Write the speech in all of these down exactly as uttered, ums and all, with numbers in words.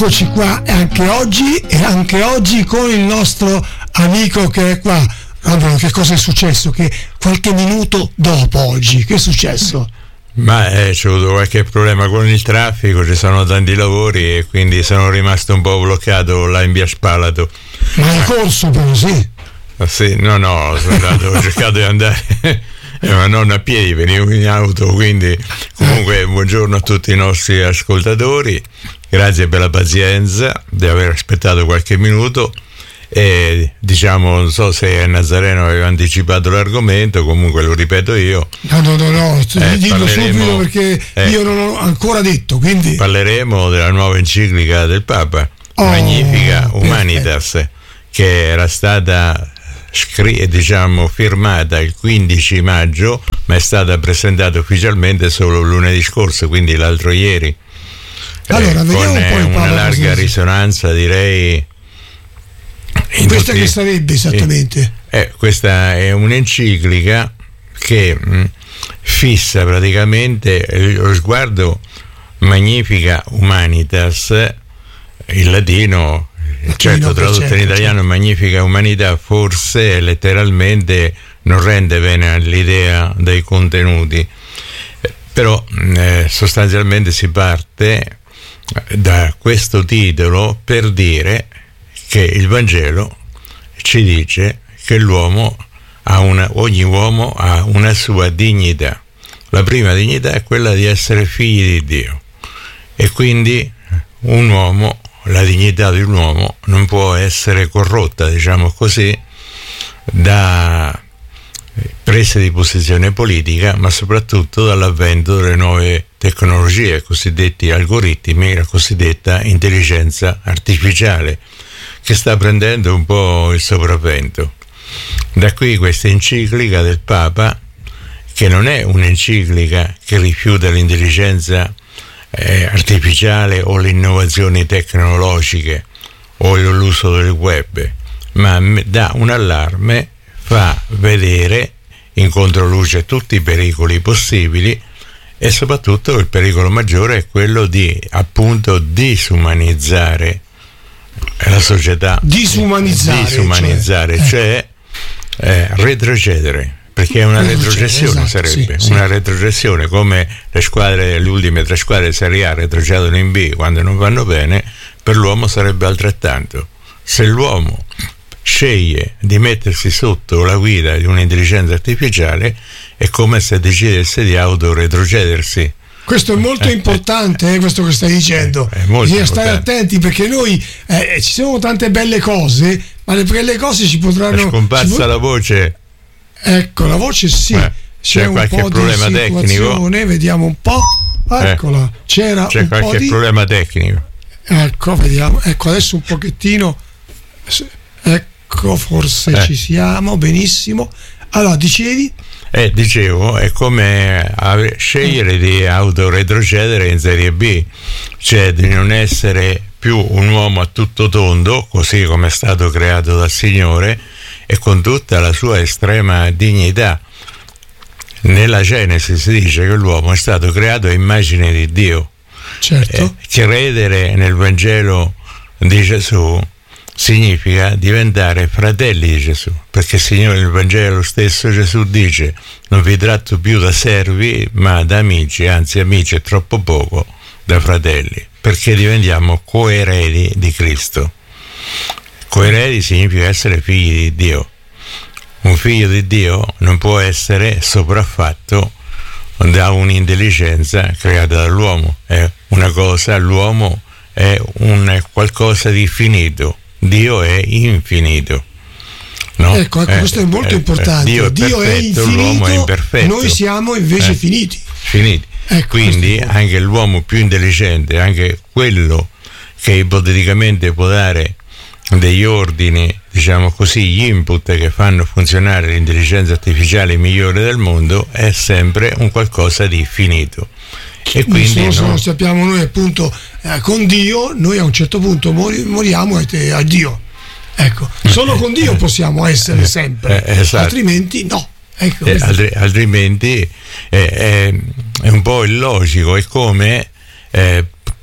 Eccoci qua anche oggi e anche oggi con il nostro amico che è qua. Allora, che cosa è successo? Che qualche minuto dopo oggi, che è successo? Ma eh, c'è avuto qualche problema con il traffico, ci sono tanti lavori e quindi sono rimasto un po' bloccato là in via Spalato. Ma hai corso però, sì? Ah, sì, no, no, sono andato, ho cercato di andare, eh, ma non a piedi, venivo in auto, quindi comunque buongiorno a tutti i nostri ascoltatori, grazie per la pazienza di aver aspettato qualche minuto. E diciamo, non so se Nazareno aveva anticipato l'argomento, comunque lo ripeto io. No, no, no, no, eh, dillo subito perché eh, io non ho ancora detto, quindi parleremo della nuova enciclica del Papa, oh, Magnificat Humanitas, perfetto, che era stata scri- diciamo firmata il quindici maggio, ma è stata presentata ufficialmente solo lunedì scorso, quindi l'altro ieri. Allora, eh, vediamo con un po' il una Papa larga risonanza, direi. Questa tutti, che sarebbe esattamente? Eh, eh, questa è un'enciclica che mh, fissa praticamente lo sguardo Magnificat Humanitas, il latino, latino certo tradotto certo, in italiano certo. Magnificat Humanità forse letteralmente non rende bene l'idea dei contenuti, eh, però eh, sostanzialmente si parte da questo titolo per dire che il Vangelo ci dice che l'uomo ha una, ogni uomo ha una sua dignità. La prima dignità è quella di essere figli di Dio, e quindi un uomo, la dignità di un uomo non può essere corrotta, diciamo così, da prese di posizione politica, ma soprattutto dall'avvento delle nuove tecnologie, cosiddetti algoritmi, la cosiddetta intelligenza artificiale, che sta prendendo un po' il sopravvento. Da qui questa enciclica del Papa, che non è un'enciclica che rifiuta l'intelligenza eh, artificiale o le innovazioni tecnologiche o l'uso del web, ma dà un allarme, fa vedere in controluce tutti i pericoli possibili, e soprattutto il pericolo maggiore è quello di appunto disumanizzare la società, disumanizzare, disumanizzare cioè, cioè eh, retrocedere, perché è una retrocessione, esatto, sarebbe sì, una sì. retrocessione, come le squadre, le ultime tre squadre di Serie A retrocedono in B quando non vanno bene, per l'uomo sarebbe altrettanto. Se l'uomo sceglie di mettersi sotto la guida di un'intelligenza artificiale, è come se decidesse di autoretrocedersi. Questo è molto importante, eh, questo che stai dicendo. Bisogna stare attenti, perché noi eh, ci sono tante belle cose, ma le belle cose ci potranno. È scomparsa po- la voce. Ecco, la voce sì. Eh, c'è, c'è un qualche po' problema di tecnico. Vediamo un po'. Eccola. Eh, C'era c'è un qualche po' di... problema tecnico. Ecco, vediamo. Ecco, adesso un pochettino. Ecco, forse eh. ci siamo. Benissimo. Allora, dicevi? Eh, dicevo, è come scegliere di autoretrocedere in Serie B, cioè di non essere più un uomo a tutto tondo, così come è stato creato dal Signore, e con tutta la sua estrema dignità. Nella Genesi si dice che l'uomo è stato creato a immagine di Dio. Certo. Eh, credere nel Vangelo di Gesù significa diventare fratelli di Gesù, perché il Signore nel Vangelo stesso Gesù dice: non vi tratto più da servi ma da amici, anzi amici è troppo poco, da fratelli, perché diventiamo coeredi di Cristo. Coeredi significa essere figli di Dio. Un figlio di Dio non può essere sopraffatto da un'intelligenza creata dall'uomo, è una cosa, l'uomo è un qualcosa di finito, Dio è infinito. No? Ecco, ecco eh, questo è molto eh, importante. Dio è, Dio perfetto, è infinito, l'uomo è imperfetto. Noi siamo invece eh, finiti. Finiti. Ecco, quindi anche l'uomo più intelligente, anche quello che ipoteticamente può dare degli ordini, diciamo così, gli input che fanno funzionare l'intelligenza artificiale migliore del mondo, è sempre un qualcosa di finito. E quindi no, se no, non sappiamo noi appunto eh, con Dio, noi a un certo punto mori, moriamo e te, a Dio. Ecco, solo con Dio possiamo essere sempre, eh, esatto. altrimenti no. Ecco, eh, altri, altrimenti eh, è, è un po' illogico, è come eh,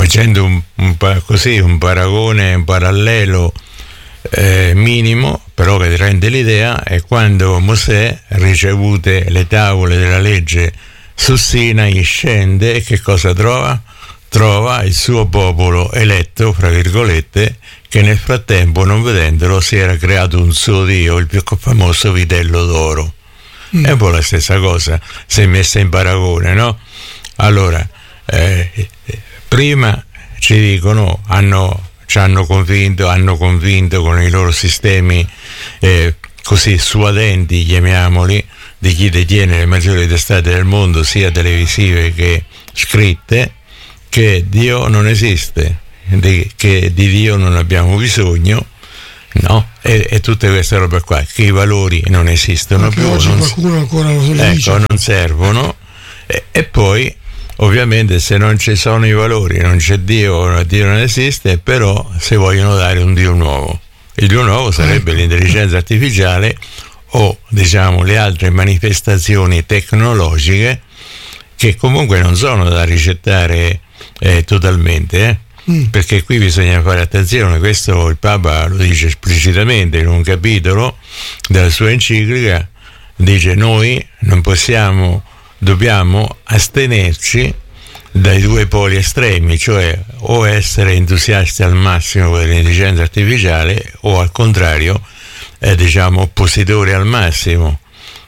facendo un, un, così, un paragone, un parallelo eh, minimo, però che ti rende l'idea, è quando Mosè, ricevute le tavole della legge su Sinai, scende e che cosa trova? Trova il suo popolo eletto, fra virgolette, che nel frattempo, non vedendolo, si era creato un suo Dio, il più famoso vitello d'oro. Mm. È un po' la stessa cosa, se messa in paragone, no? Allora, eh, prima ci dicono, hanno, ci hanno convinto, hanno convinto con i loro sistemi eh, così suadenti, chiamiamoli, di chi detiene le maggiori testate del mondo, sia televisive che scritte, che Dio non esiste, di, che di Dio non abbiamo bisogno, no? E, e tutte queste robe qua, che i valori non esistono più, oggi non, qualcuno ancora lo ecco, dice. non servono, e, e poi ovviamente se non ci sono i valori, non c'è Dio, Dio non esiste, però se vogliono dare un Dio nuovo, il Dio nuovo sarebbe ecco. l'intelligenza artificiale o diciamo le altre manifestazioni tecnologiche che comunque non sono da ricettare eh, totalmente, eh? mm. perché qui bisogna fare attenzione. Questo il Papa lo dice esplicitamente in un capitolo della sua enciclica, dice: noi non possiamo, dobbiamo astenerci dai due poli estremi, cioè o essere entusiasti al massimo per l'intelligenza artificiale o al contrario è diciamo oppositori al massimo.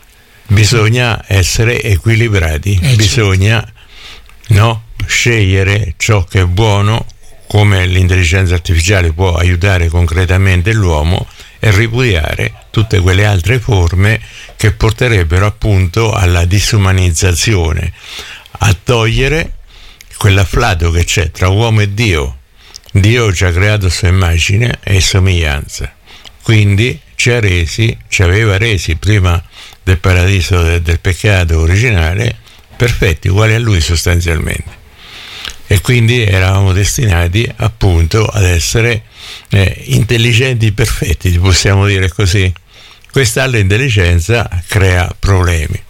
Bisogna essere equilibrati, eh, bisogna no, scegliere ciò che è buono, come l'intelligenza artificiale può aiutare concretamente l'uomo, e ripudiare tutte quelle altre forme che porterebbero appunto alla disumanizzazione, a togliere quell'afflato che c'è tra uomo e Dio. Dio ci ha creato a sua immagine e somiglianza, quindi ci ha resi, ci aveva resi prima del paradiso de, del peccato originale perfetti, uguali a lui sostanzialmente, e quindi eravamo destinati appunto ad essere eh, intelligenti perfetti, possiamo dire così. Questa intelligenza crea problemi.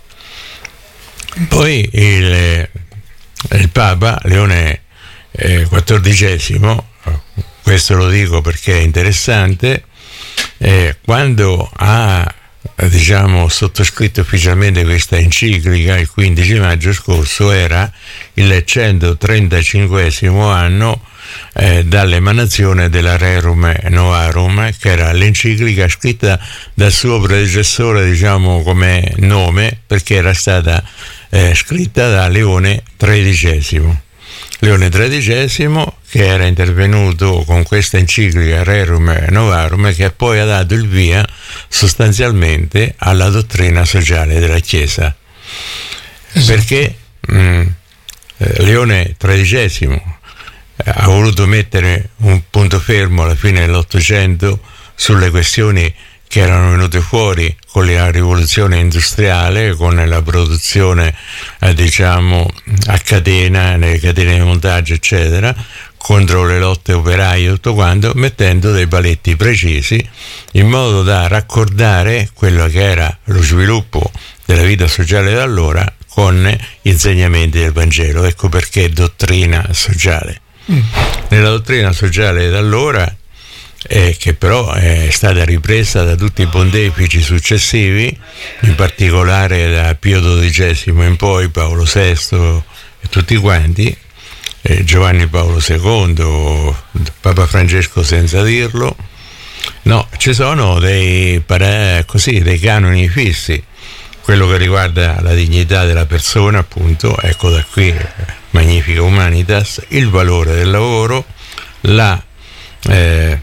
Poi il, il Papa Leone eh, quattordicesimo, questo lo dico perché è interessante, eh, quando ha diciamo sottoscritto ufficialmente questa enciclica il quindici maggio scorso, era il centotrentacinquesimo anno eh, dall'emanazione della Rerum Novarum, che era l'enciclica scritta dal suo predecessore, diciamo come nome, perché era stata eh, scritta da Leone tredicesimo. Leone tredicesimo, che era intervenuto con questa enciclica Rerum Novarum, che poi ha dato il via sostanzialmente alla dottrina sociale della Chiesa. Esatto. Perché mh, Leone tredicesimo ha voluto mettere un punto fermo alla fine dell'Ottocento sulle questioni che erano venute fuori con la rivoluzione industriale, con la produzione eh, diciamo a catena, nelle catene di montaggio eccetera, contro le lotte operaie, tutto quanto, mettendo dei paletti precisi in modo da raccordare quello che era lo sviluppo della vita sociale da allora con gli insegnamenti del Vangelo. Ecco perché dottrina sociale. Mm. Nella dottrina sociale da allora, Eh, che però è stata ripresa da tutti i pontefici successivi, in particolare da Pio dodicesimo in poi, Paolo sesto e tutti quanti, eh, Giovanni Paolo secondo, Papa Francesco senza dirlo. No, ci sono dei, così, dei canoni fissi, quello che riguarda la dignità della persona, appunto, ecco da qui Magnifica Humanitas, il valore del lavoro, la eh,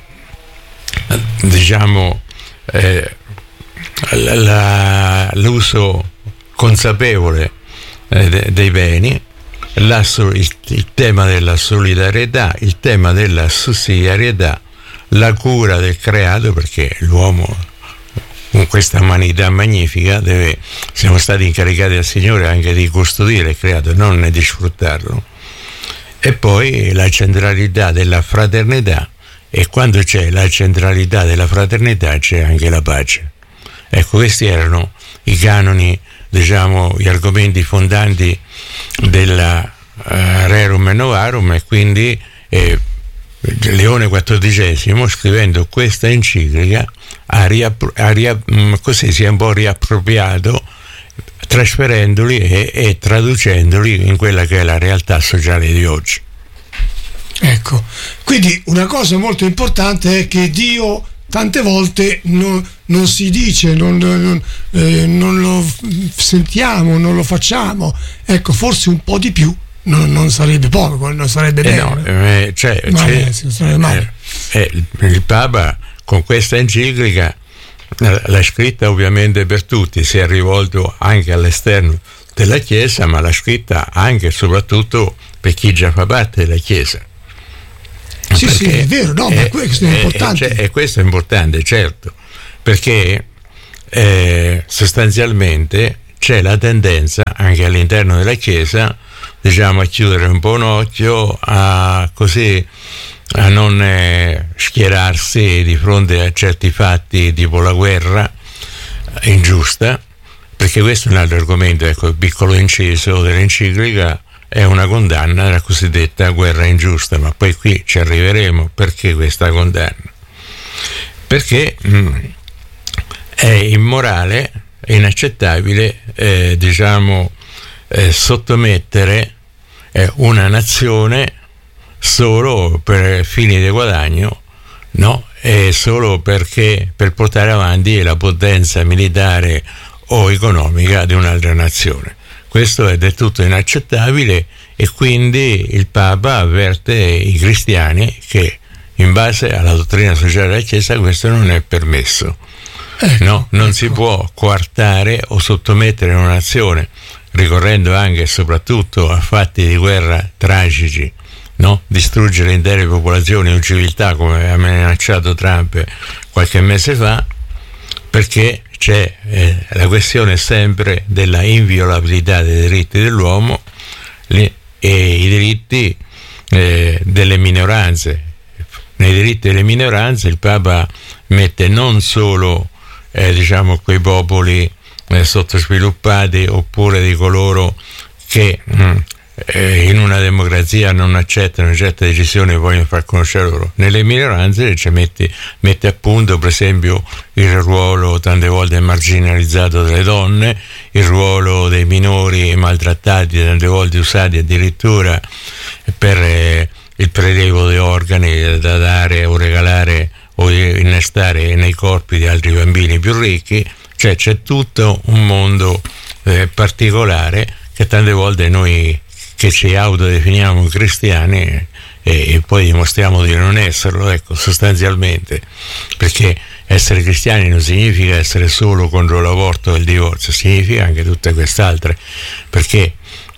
diciamo eh, la, la, l'uso consapevole eh, de, dei beni, la, il, il tema della solidarietà, il tema della sussidiarietà, la cura del creato, perché l'uomo con questa umanità magnifica deve, siamo stati incaricati dal Signore anche di custodire il creato, non di sfruttarlo, e poi la centralità della fraternità. E quando c'è la centralità della fraternità c'è anche la pace. Ecco, questi erano i canoni, diciamo, gli argomenti fondanti della uh, Rerum Novarum, e quindi eh, Leone quattordicesimo, scrivendo questa enciclica, ha riappro- ha ria- così si è un po' riappropriato, trasferendoli e, e traducendoli in quella che è la realtà sociale di oggi. Ecco, quindi una cosa molto importante è che Dio tante volte non, non si dice, non, non, eh, non lo sentiamo, non lo facciamo. Ecco, forse un po' di più non, non sarebbe poco, non sarebbe eh bene. no, eh, cioè, male, cioè, sarebbe male. Eh, eh, il, il Papa con questa enciclica l'ha scritta ovviamente per tutti, si è rivolto anche all'esterno della Chiesa, ma l'ha scritta anche e soprattutto per chi già fa parte della Chiesa. Sì, sì, è vero, no, ma questo è importante. E questo è importante, certo, perché eh, sostanzialmente c'è la tendenza anche all'interno della Chiesa, diciamo, a chiudere un po' un occhio, a così a non eh, schierarsi di fronte a certi fatti tipo la guerra ingiusta, perché questo è un altro argomento. Ecco, il piccolo inciso dell'enciclica è una condanna della cosiddetta guerra ingiusta, ma poi qui ci arriveremo. Perché questa condanna? Perché mh, è immorale, è inaccettabile eh, diciamo eh, sottomettere eh, una nazione solo per fini di guadagno, no? E solo perché per portare avanti la potenza militare o economica di un'altra nazione. Questo è del tutto inaccettabile, e quindi il Papa avverte i cristiani che in base alla dottrina sociale della Chiesa questo non è permesso. Ecco, no, non ecco. si può coartare o sottomettere una nazione, ricorrendo anche e soprattutto a fatti di guerra tragici, no? Distruggere intere popolazioni o civiltà, come ha minacciato Trump qualche mese fa, perché c'è eh, la questione sempre della inviolabilità dei diritti dell'uomo le, e i diritti eh, delle minoranze. Nei diritti delle minoranze il Papa mette non solo eh, diciamo quei popoli eh, sottosviluppati, oppure di coloro che mh, eh, in una democrazia non accettano certe decisioni e vogliono far conoscere loro. Nelle minoranze ci mette, mette a punto per esempio il ruolo tante volte marginalizzato delle donne, il ruolo dei minori maltrattati, tante volte usati addirittura per eh, il prelievo di organi da dare o regalare o innestare nei corpi di altri bambini più ricchi. Cioè c'è tutto un mondo eh, particolare che tante volte noi che ci autodefiniamo cristiani e, e poi dimostriamo di non esserlo, ecco, sostanzialmente, perché essere cristiani non significa essere solo contro l'aborto e il divorzio, significa anche tutte quest'altre, perché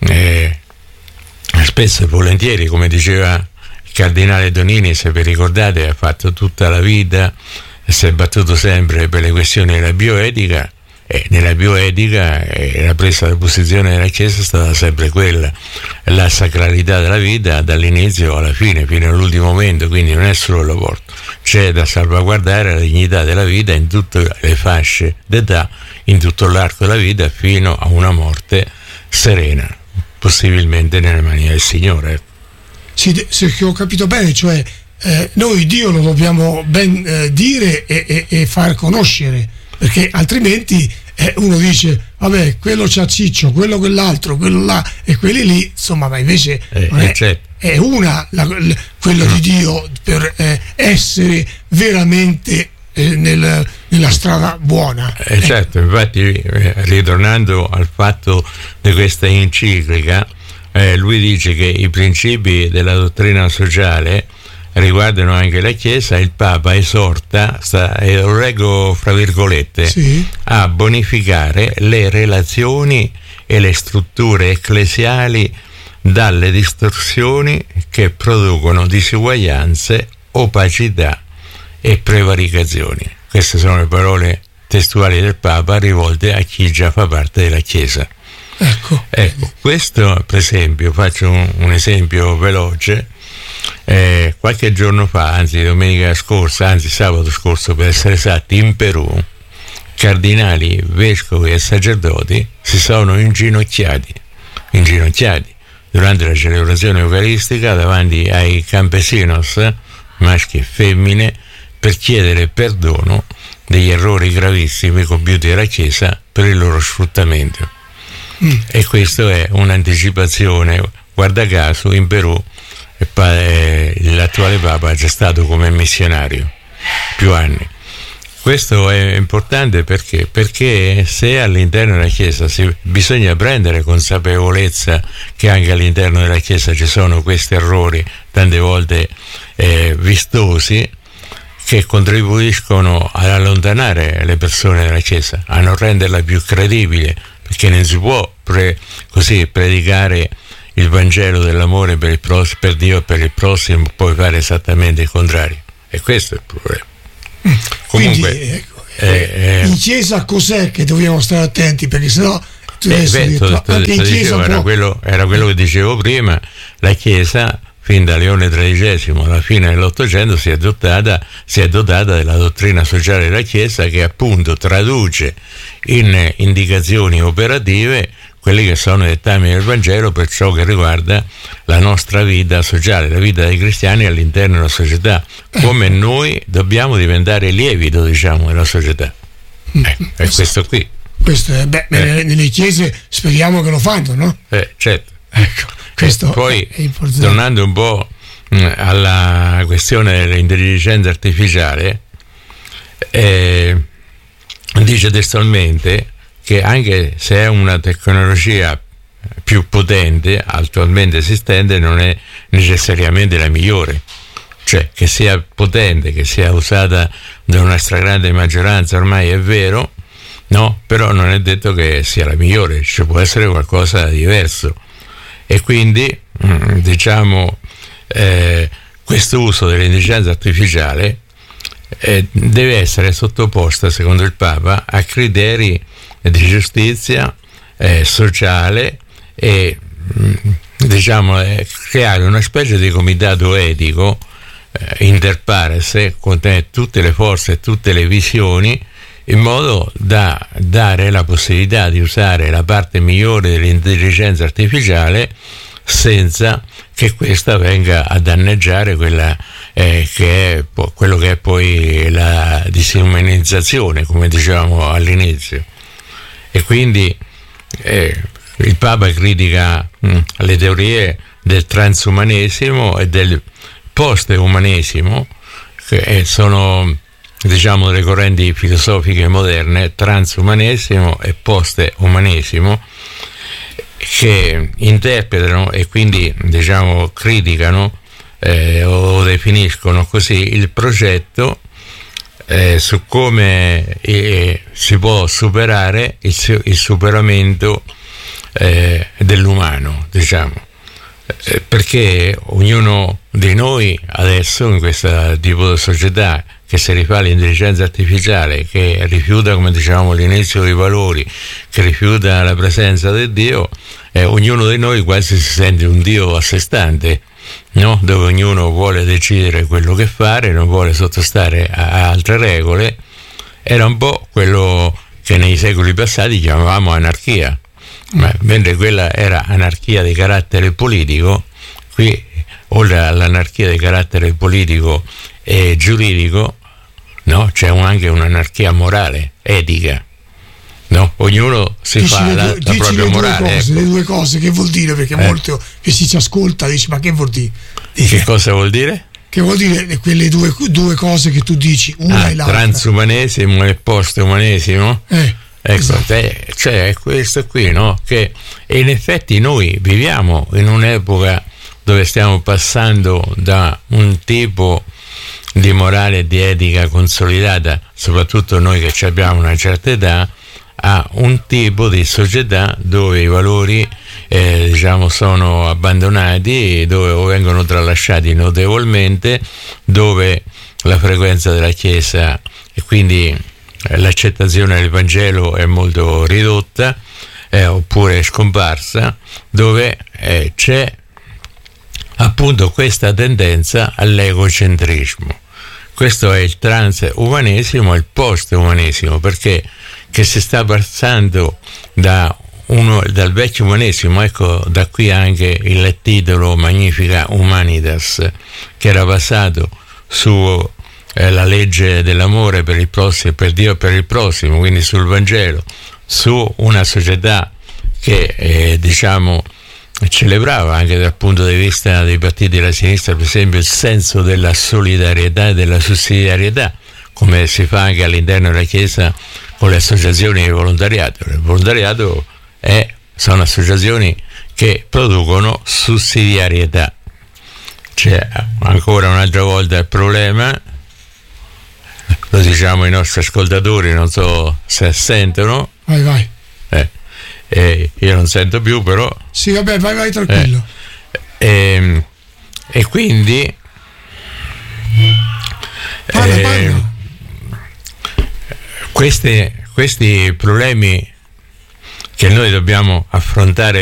eh, spesso e volentieri, come diceva il cardinale Donini, se vi ricordate, ha fatto tutta la vita, si è battuto sempre per le questioni della bioetica, e nella bioetica eh, la presa di posizione della Chiesa è stata sempre quella, la sacralità della vita dall'inizio alla fine, fino all'ultimo momento, quindi non è solo l'aborto, c'è da salvaguardare la dignità della vita in tutte le fasce d'età, in tutto l'arco della vita, fino a una morte serena, possibilmente nelle mani del Signore. Sì, se ho capito bene, cioè eh, noi Dio lo dobbiamo ben eh, dire e, e, e far conoscere, perché altrimenti eh, uno dice vabbè, quello c'ha Ciccio, quello quell'altro, quello là e quelli lì, insomma, ma invece eh, non è, certo. è una la, la, quello mm. di Dio per eh, essere veramente eh, nel, nella strada buona. Eh, certo, infatti eh, ritornando al fatto di questa enciclica, eh, lui dice che i principi della dottrina sociale riguardano anche la Chiesa. Il Papa esorta, sta, e lo leggo fra virgolette, sì, a bonificare le relazioni e le strutture ecclesiali dalle distorsioni che producono disuguaglianze, opacità e prevaricazioni. Queste sono le parole testuali del Papa rivolte a chi già fa parte della Chiesa. Ecco, ecco questo per esempio, faccio un, un esempio veloce. Eh, qualche giorno fa, anzi domenica scorsa, anzi sabato scorso per essere esatti, in Perù cardinali, vescovi e sacerdoti si sono inginocchiati inginocchiati durante la celebrazione eucaristica davanti ai campesinos, maschi e femmine, per chiedere perdono degli errori gravissimi compiuti dalla Chiesa per il loro sfruttamento. Mm. E questo è un'anticipazione. Guarda caso in Perù l'attuale Papa è già stato come missionario più anni. Questo è importante perché? Perché se all'interno della Chiesa si, bisogna prendere consapevolezza che anche all'interno della Chiesa ci sono questi errori, tante volte eh, vistosi, che contribuiscono ad allontanare le persone dalla Chiesa, a non renderla più credibile, perché non si può pre, così predicare il Vangelo dell'amore per, il pros, per Dio e per il prossimo, poi fare esattamente il contrario. E questo è il problema. Comunque, quindi, ecco, eh, in Chiesa cos'è che dobbiamo stare attenti? Perché sennò tu eh, beh, detto, to, to, anche to, in Chiesa dicevo, era, quello, era quello che dicevo prima. La Chiesa fin da Leone tredicesimo alla fine dell'Ottocento si è dotata, si è dotata della dottrina sociale della Chiesa, che appunto traduce in indicazioni operative quelli che sono i dettami del Vangelo per ciò che riguarda la nostra vita sociale, la vita dei cristiani all'interno della società, come noi dobbiamo diventare lievito, diciamo, della società. Eh, è questo qui. Questo è, beh, eh. Nelle chiese speriamo che lo fanno, no? Eh, certo. Ecco, questo poi, è importante. Tornando un po' alla questione dell'intelligenza artificiale, eh, dice testualmente che anche se è una tecnologia più potente attualmente esistente, non è necessariamente la migliore. Cioè, che sia potente, che sia usata da una stragrande maggioranza, ormai è vero, no? Però non è detto che sia la migliore, ci può essere qualcosa di diverso. E quindi, diciamo, eh, questo uso dell'intelligenza artificiale eh, deve essere sottoposta, secondo il Papa, a criteri di giustizia eh, sociale e diciamo eh, creare una specie di comitato etico eh, inter pares con tutte le forze e tutte le visioni, in modo da dare la possibilità di usare la parte migliore dell'intelligenza artificiale senza che questa venga a danneggiare quella eh, che è po- quello che è poi la disumanizzazione, come dicevamo all'inizio. E quindi eh, il Papa critica mh, le teorie del transumanesimo e del post-umanesimo, che sono, diciamo, delle correnti filosofiche moderne, transumanesimo e post-umanesimo, che interpretano e quindi, diciamo, criticano eh, o definiscono così il progetto Eh, su come eh, si può superare il, il superamento eh, dell'umano, diciamo, eh, perché ognuno di noi adesso in questo tipo di società che si rifà all'intelligenza artificiale, che rifiuta, come dicevamo all'inizio, i valori, che rifiuta la presenza di Dio, eh, ognuno di noi quasi si sente un Dio a sé stante, no? Dove ognuno vuole decidere quello che fare, non vuole sottostare a altre regole. Era un po' quello che nei secoli passati chiamavamo anarchia, ma mentre quella era anarchia di carattere politico, qui oltre all'anarchia di carattere politico e giuridico, no? C'è un, anche un'anarchia morale, etica. No, ognuno si dici fa la, due, la propria le morale. Due cose, ecco. Le due cose, che vuol dire? Perché eh. molto che si ci ascolta dice, ma che vuol dire? Che cosa vuol dire? Che vuol dire quelle due, due cose che tu dici, una ah, e l'altra. Transumanesimo e postumanesimo? Eh, ecco, esatto. eh, cioè è questo qui, no? Che e in effetti noi viviamo in un'epoca dove stiamo passando da un tipo di morale e di etica consolidata, soprattutto noi che abbiamo una certa età, a un tipo di società dove i valori eh, diciamo sono abbandonati, dove o vengono tralasciati notevolmente, dove la frequenza della Chiesa e quindi eh, l'accettazione del Vangelo è molto ridotta eh, oppure scomparsa, dove eh, c'è appunto questa tendenza all'egocentrismo. Questo è il transumanesimo e il post-umanesimo, perché che si sta passando da uno dal vecchio umanesimo, ecco da qui anche il titolo Magnifica Humanitas, che era basato su eh, la legge dell'amore per il prossimo, per Dio e per il prossimo, quindi sul Vangelo, su una società che eh, diciamo celebrava anche dal punto di vista dei partiti della sinistra, per esempio, il senso della solidarietà e della sussidiarietà, come si fa anche all'interno della Chiesa con le associazioni di volontariato. Il volontariato è, sono associazioni che producono sussidiarietà. C'è ancora un'altra volta il problema, lo diciamo ai nostri ascoltatori, non so se sentono. Vai, vai. Eh, eh, io non sento più, però. Sì, vabbè, vai, vai tranquillo. Eh, eh, e quindi. Parla, eh, parla. Questi, questi problemi che noi dobbiamo affrontare